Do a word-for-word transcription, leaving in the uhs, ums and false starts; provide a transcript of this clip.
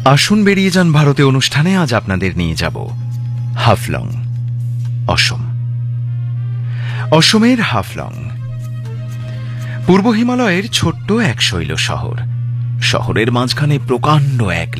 আসুন বেরিয়ে যান ভারতে অনুষ্ঠানে আজ আপনাদের নিয়ে যাব হাফলং, অসম। অসমের হাফলং পূর্ব হিমালয়ের ছোট্ট এক শৈল শহর। শহরের মাঝখানে প্রকাণ্ড এক